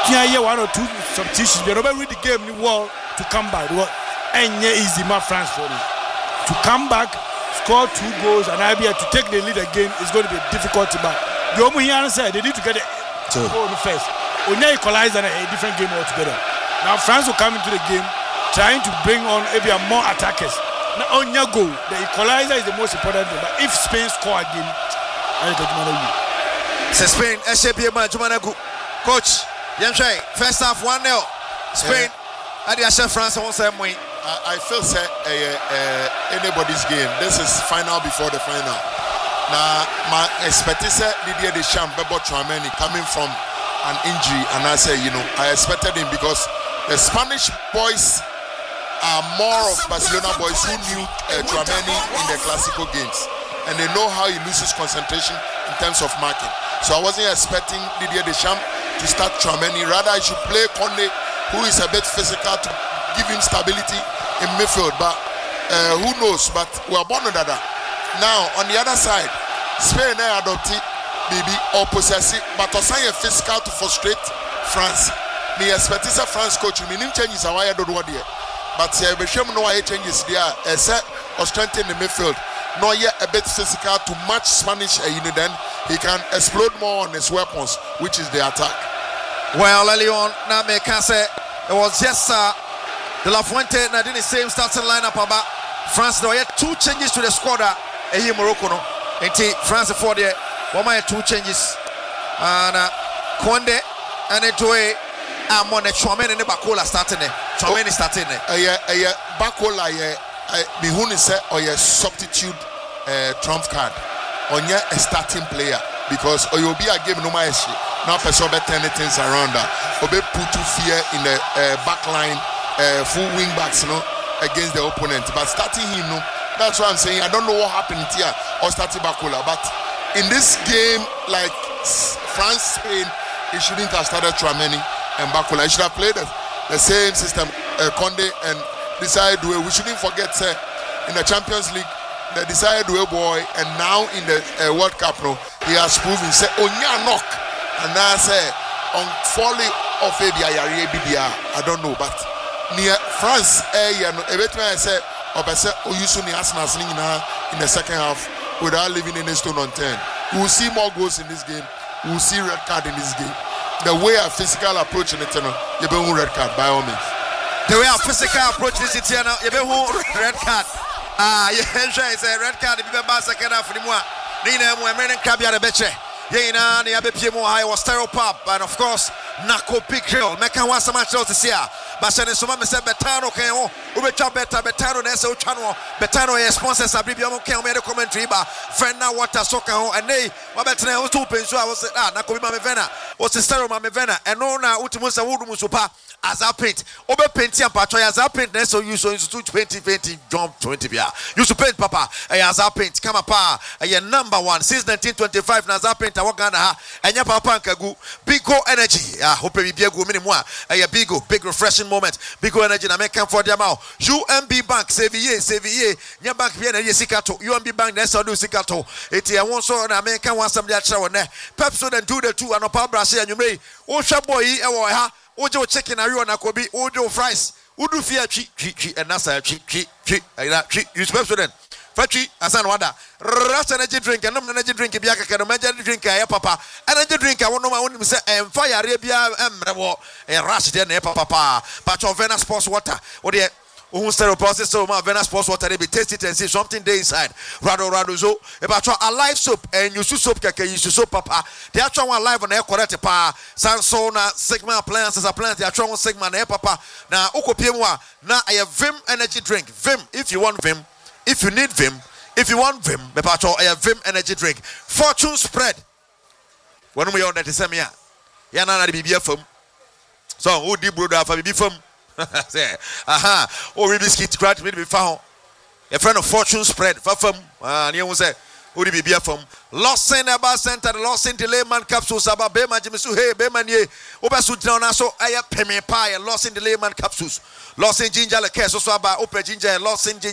one or two substitutions. But read the game in the wall to come back. And easy, my France for you. To come back, score 2 goals, and I'll be able to take the lead again. It's going to be difficult. But the Omuhian said they need to get it goal first. When they equalize a different game altogether. Now France will come into the game trying to bring on maybe more attackers. Now on your goal, the equalizer is the most important thing. But if Spain score again, I get Jumanagu. So Spain, SAPM Jumanagu. Coach, first half 1-0. Spain, I did France on same way. I feel say anybody's game. This is final before the final. Now my expectation Didier Deschamps Bebo Tchouaméni coming from an injury, and I say I expected him because the Spanish boys are more of Barcelona boys who knew Tchouaméni in the Clasico games, and they know how he loses concentration in terms of marking. So I wasn't expecting Didier Deschamps to start Tchouaméni. Rather, I should play Condé, who is a bit physical, to give him stability in midfield. But who knows? But we're born with that. Now, on the other side, Spain adopted maybe or possessive, but also physical to frustrate France. Me expect is a France coach. Me nim changes how I don't know there. But we show no why changes there. Set or strengthen the midfield. No yet a bit physical to match Spanish. Then he can explode more on his weapons, which is the attack. Well, Leon, now me can say it was just De La Fuente na did the same starting lineup about France. There were 2 changes to the squad here Morocco no. Until France for there, one my 2 changes. And Condé and Eto'o Amon Tchouaméni and Bakola starting there. Tchouaméni starting there. Bakola Bihuni said or a substitute trump card. On a starting player because you'll be a game no matter. Now person be turning things around that. Obe put to fear in the back line. Full wing backs, against the opponent. But starting him, that's what I'm saying. I don't know what happened here or starting Bakola. But in this game, like France, Spain, he shouldn't have started Tchouaméni and Bakola. He should have played the same system, Condé and Desire Doué. We shouldn't forget, in the Champions League, the Desire Doué boy, and now in the World Cup, he has proven, say, Onya knock. And now say, on folly of I don't know, but near France, I say, in the second half without leaving any stone unturned. We will see more goals in this game. We will see red card in this game. The way our physical approach in it, you be red card by all means. The way our physical approach this it you be red card. It's a red card. If you be second half anymore, Nina American Crabia the Beche. Yena ni abepimo high was Steropop and of course Nako Pickrill meka wasa match to see but sene so me say Betano kan ho ubecha Betano na say uchano Betano e sponsors abribia mo kan me commentary ba Fena water soccer ho ene wa betena ho to penso I was Nako bi ma me Vena was Stero ma me Vena eno na utimu sa wudu musopa Azar paint obe painti ampacho Azar paint na so use into 2020 jump 20 bia use to paint papa Azar paint come pa number 1 since 1925 na Azar paint Ghana ha enya papa nkagu Bigo energy hope we be go minimum Bigo big refreshing moment Bigo energy na make for them out UMB Bank CVA nya bank be na sikato UMB Bank na so do sikato eti e won so na make one some dia kire won Pepsi then do the 2 and up brass anwumre wo hwe boy e wo ha ojo chicken na wi na kobi ojo fries udu fia twi and nasa twi use Pepsi then Fatri asan wada ras energy drink and energy drink bia kaka no energy drink ya papa energy drink I won no ma won say fire bia emrewo ras there na papa but of Vena Sports water o de who stereo process so ma Vena Sports water they be taste it and see something there inside rado so about a live soap and you soap kaka you soap papa they actually one live on air correct pa Sansona Sigma appliances they actually one Sigma na papa na ukopie mu na a Vim energy drink Vim if you want Vim. If you need Vim, if you want Vim, a Vim energy drink. Fortune spread. When we on that same year, yana the BBF firm. So who did brother for BB firm? Say, oh we biscuit crack will be found. A friend of Fortune spread for firm. And you will say, who did BBF firm? Lost in about center, lost in the layman capsules about Bema Jimisu, hey, Bemanie, Obasutana, so I have Peme Pie, lost in the layman capsules. Lost in ginger, like so about Opera ginger, lost in ginger.